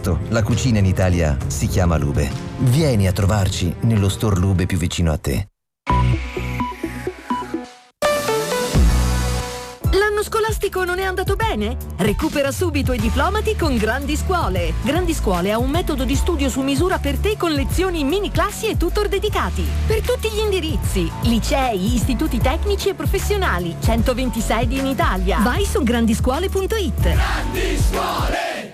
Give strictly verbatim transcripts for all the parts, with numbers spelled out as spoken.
presto, la cucina in Italia si chiama Lube. Vieni a trovarci nello store Lube più vicino a te. L'anno scolastico non è andato bene? Recupera subito i diplomati con Grandi Scuole. Grandi Scuole ha un metodo di studio su misura per te con lezioni, mini classi e tutor dedicati. Per tutti gli indirizzi, licei, istituti tecnici e professionali, centoventisei in Italia. Vai su grandiscuole punto it. Grandi Scuole!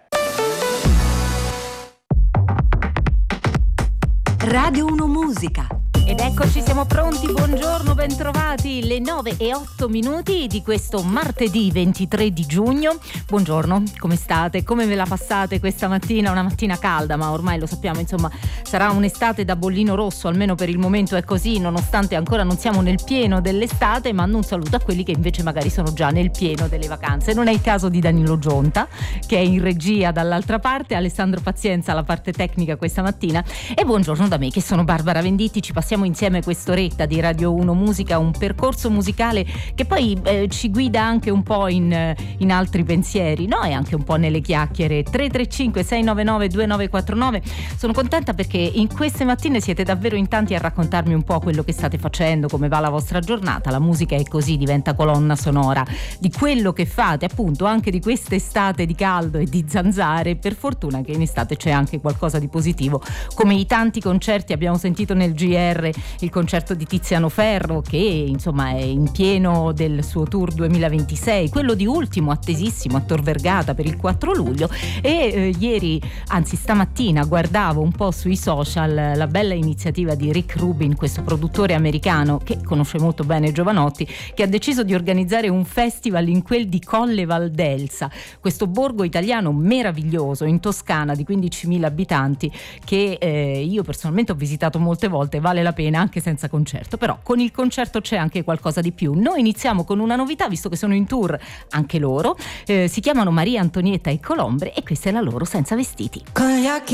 Radio uno Musica. Ed eccoci, siamo pronti, buongiorno, bentrovati, le nove e otto minuti di questo martedì ventitré di giugno. Buongiorno, come state? Come ve la passate questa mattina? Una mattina calda, ma ormai lo sappiamo, insomma, sarà un'estate da bollino rosso, almeno per il momento è così, nonostante ancora non siamo nel pieno dell'estate. Mando un saluto a quelli che invece magari sono già nel pieno delle vacanze. Non è il caso di Danilo Gionta, che è in regia dall'altra parte, Alessandro Pazienza alla parte tecnica questa mattina, e buongiorno da me che sono Barbara Venditti. Ci passiamo insieme quest'oretta di Radio uno Musica, un percorso musicale che poi eh, ci guida anche un po' in, in altri pensieri, no? E anche un po' nelle chiacchiere. Tre tre cinque sei nove nove due nove quattro nove. Sono contenta perché in queste mattine siete davvero in tanti a raccontarmi un po' quello che state facendo, come va la vostra giornata. La musica è così, diventa colonna sonora di quello che fate, appunto, anche di quest'estate di caldo e di zanzare. Per fortuna che in estate c'è anche qualcosa di positivo, come i tanti concerti. Abbiamo sentito nel G R il concerto di Tiziano Ferro, che insomma è in pieno del suo tour duemilaventisei, quello di ultimo attesissimo a Tor Vergata per il quattro luglio, e eh, ieri, anzi stamattina, guardavo un po' sui social la bella iniziativa di Rick Rubin, questo produttore americano che conosce molto bene Giovanotti, che ha deciso di organizzare un festival in quel di Colle Valdelsa, questo borgo italiano meraviglioso in Toscana di quindicimila abitanti, che eh, io personalmente ho visitato molte volte. Vale la pena anche senza concerto, però con il concerto c'è anche qualcosa di più. Noi iniziamo con una novità, visto che sono in tour anche loro, eh, si chiamano Maria Antonietta e Colombre, e questa è la loro Senza Vestiti. Con gli occhi